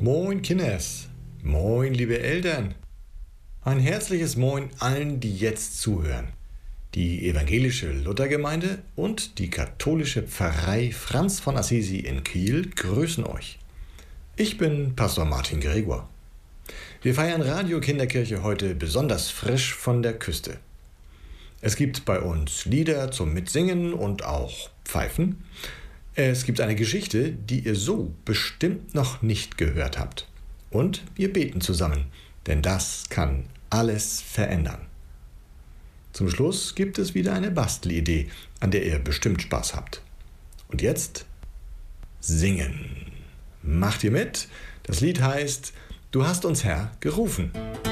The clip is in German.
Moin Kinders, moin liebe Eltern, ein herzliches Moin allen, die jetzt zuhören. Die evangelische Luthergemeinde und die katholische Pfarrei Franz von Assisi in Kiel grüßen euch. Ich bin Pastor Martin Gregor. Wir feiern Radio Kinderkirche heute besonders frisch von der Küste. Es gibt bei uns Lieder zum Mitsingen und auch Pfeifen. Es gibt eine Geschichte, die ihr so bestimmt noch nicht gehört habt. Und wir beten zusammen, denn das kann alles verändern. Zum Schluss gibt es wieder eine Bastelidee, an der ihr bestimmt Spaß habt. Und jetzt singen. Macht ihr mit? Das Lied heißt: Du hast uns, Herr, gerufen.